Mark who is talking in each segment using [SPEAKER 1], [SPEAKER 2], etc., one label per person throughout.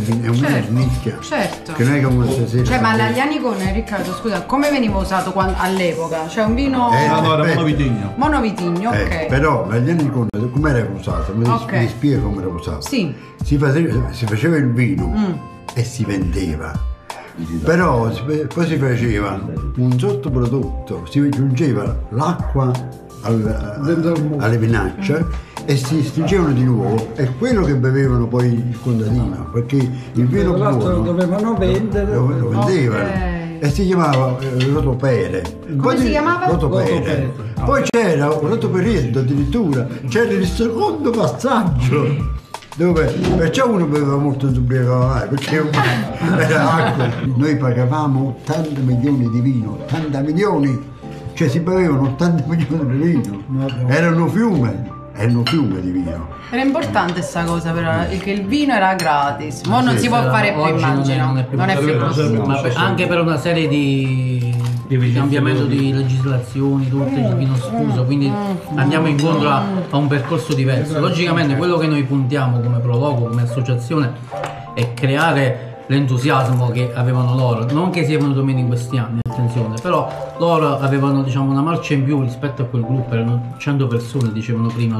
[SPEAKER 1] è un vino di nicchia.
[SPEAKER 2] Certo.
[SPEAKER 1] Che non è come stasera.
[SPEAKER 2] Cioè, ma l'Aglianicone, Riccardo, scusa, come veniva usato all'epoca? Cioè un vino...
[SPEAKER 3] no, era monovitigno.
[SPEAKER 2] Monovitigno, ok.
[SPEAKER 1] Però l'Aglianicone come era usato? Mi spiego come era usato.
[SPEAKER 2] Sì.
[SPEAKER 1] Si faceva il vino e si vendeva. Però poi si faceva un sottoprodotto, si aggiungeva l'acqua alle vinacce e si stringevano di nuovo, è quello che bevevano poi il contadino, perché il vino buono
[SPEAKER 4] dovevano vendere,
[SPEAKER 1] lo vendevano e si chiamava rotopere.
[SPEAKER 2] Come si chiamava?
[SPEAKER 1] Rotopere. Poi c'era un rotoperietto addirittura, c'era il secondo passaggio. Dove perciò uno beveva molto zubriacava perché era acqua. Noi pagavamo 80 milioni di vino, 80 milioni, cioè si bevevano 80 milioni di vino, erano fiume di vino.
[SPEAKER 2] Era importante sta cosa però, che il vino era gratis, ma non si può fare più, immagino, non è più possibile.
[SPEAKER 5] Anche per una serie di cambiamento di legislazioni, tutto il vino sfuso, quindi andiamo incontro a un percorso diverso. Logicamente quello che noi puntiamo come Prologo, come associazione, è creare l'entusiasmo che avevano loro, non che sia venuto meno in questi anni, attenzione, però loro avevano, diciamo, una marcia in più rispetto a quel gruppo, erano 100 persone, dicevano prima,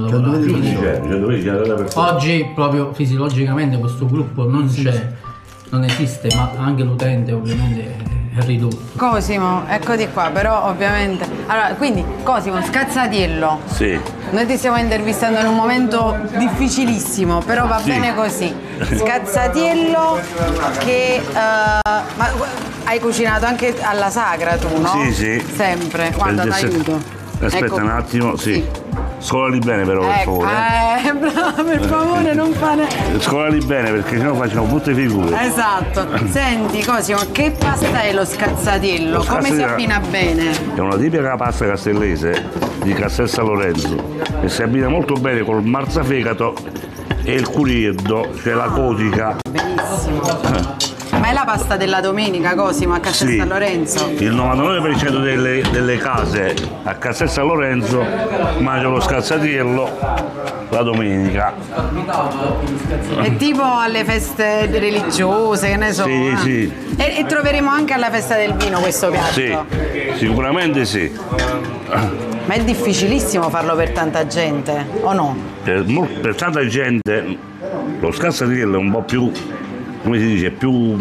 [SPEAKER 5] oggi proprio fisiologicamente questo gruppo non c'è, non esiste, ma anche l'utente ovviamente è ridotto.
[SPEAKER 2] Cosimo, eccoti qua, però ovviamente. Allora, quindi Cosimo, Scazzatiello.
[SPEAKER 6] Sì.
[SPEAKER 2] Noi ti stiamo intervistando in un momento difficilissimo, però va bene così. Scazzatiello che ma hai cucinato anche alla sagra tu, no?
[SPEAKER 6] Sì, sì.
[SPEAKER 2] Sempre. Guarda, ti aiuto.
[SPEAKER 6] Aspetta
[SPEAKER 2] ecco.
[SPEAKER 6] un attimo, sì. Scolali bene però, per favore.
[SPEAKER 2] Bravo, per favore, non fare.
[SPEAKER 6] Scolali bene perché sennò facciamo brutte figure.
[SPEAKER 2] Esatto. Senti, Cosimo, che pasta è lo scazzatiello? Come si abbina bene?
[SPEAKER 6] È una tipica pasta castellese di Castel San Lorenzo e si abbina molto bene col marzafegato e il curieddo, cioè la codica.
[SPEAKER 2] Benissimo. Ma è la pasta della domenica, Cosimo, a Castel San Lorenzo?
[SPEAKER 6] Il 99% delle case a Castel San Lorenzo mangia lo scazzatiello la domenica.
[SPEAKER 2] È tipo alle feste religiose, che ne so.
[SPEAKER 6] Sì, sì.
[SPEAKER 2] E troveremo anche alla festa del vino questo piatto?
[SPEAKER 6] Sì, sicuramente sì.
[SPEAKER 2] Ma è difficilissimo farlo per tanta gente, o no?
[SPEAKER 6] Per tanta gente lo scazzatiello è un po' più, come si dice,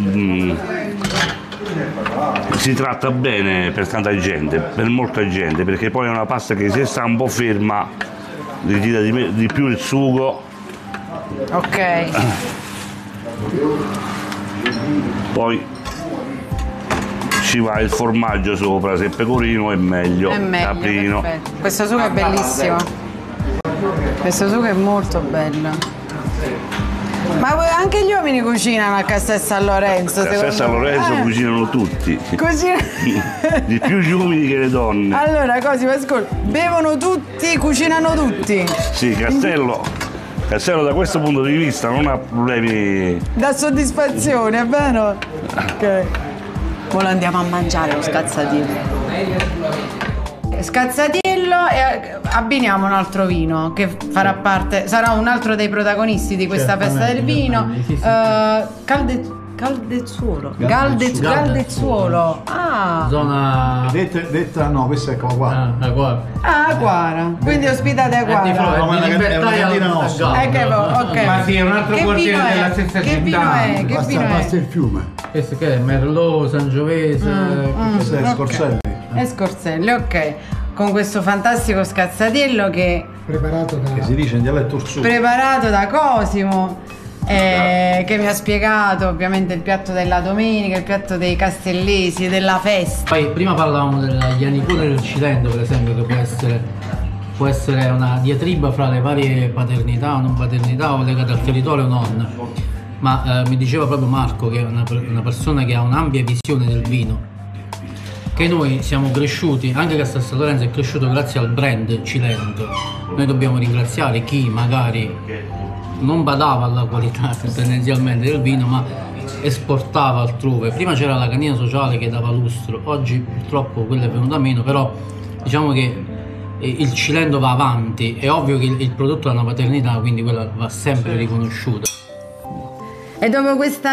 [SPEAKER 6] si tratta bene per tanta gente, per molta gente, perché poi è una pasta che se sta un po' ferma ritira di più il sugo.
[SPEAKER 2] Ok.
[SPEAKER 6] Poi ci va il formaggio sopra, se è pecorino è meglio, caprino.
[SPEAKER 2] Perfetto. Questo sugo è bellissimo. Questo sugo è molto bello. Ma anche gli uomini cucinano a Castel San Lorenzo?
[SPEAKER 6] A Castel San Lorenzo cucinano tutti. Di più gli uomini che le donne.
[SPEAKER 2] Allora, Cosimo, ascolta, bevono tutti, cucinano tutti?
[SPEAKER 6] Sì, Castello da questo punto di vista non ha problemi.
[SPEAKER 2] Da soddisfazione, è vero? Ok. Ora andiamo a mangiare lo scazzatiello. Scazzatiello e abbiniamo un altro vino che farà parte, sarà un altro dei protagonisti di questa festa del vino. Galdezuolo. Ah.
[SPEAKER 3] Zona detta no, questa è Aquara.
[SPEAKER 2] Aquara. Quindi ospitate Aquara. Ok.
[SPEAKER 5] Ma sì, è un altro quartiere della stessa città.
[SPEAKER 2] Che vino è?
[SPEAKER 1] Basta il fiume.
[SPEAKER 5] Questo che è? Merlot, Sangiovese.
[SPEAKER 3] Questo è Scorselli.
[SPEAKER 2] È Scorselli, ok. Con questo fantastico scazzatiello che
[SPEAKER 3] si dice in dialetto orsuto.
[SPEAKER 2] Preparato da Cosimo, che mi ha spiegato ovviamente il piatto della domenica, il piatto dei castellesi, della festa.
[SPEAKER 5] Poi prima parlavamo dell'Aglianicone e del Cilento, per esempio, che può essere una diatriba fra le varie paternità o non paternità o legate al territorio o non. Ma mi diceva proprio Marco, che è una persona che ha un'ampia visione del vino, che noi siamo cresciuti, anche Castel San Lorenzo è cresciuto grazie al brand Cilento. Noi dobbiamo ringraziare chi magari non badava alla qualità tendenzialmente del vino, ma esportava altrove. Prima c'era la cantina sociale che dava lustro, oggi purtroppo quella è venuta meno, però diciamo che il Cilento va avanti. È ovvio che il prodotto ha una paternità, quindi quella va sempre riconosciuta.
[SPEAKER 2] E dopo questa